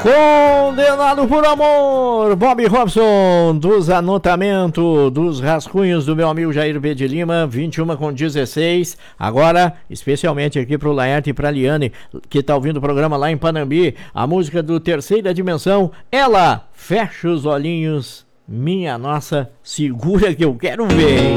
Condenado por amor, Bob Robson, dos anotamentos, dos rascunhos do meu amigo Jair B. de Lima, 21:16. Agora, especialmente aqui pro Laerte e pra Liane, que tá ouvindo o programa lá em Panambi, a música do Terceira Dimensão, ela, fecha os olhinhos, minha nossa, segura que eu quero ver.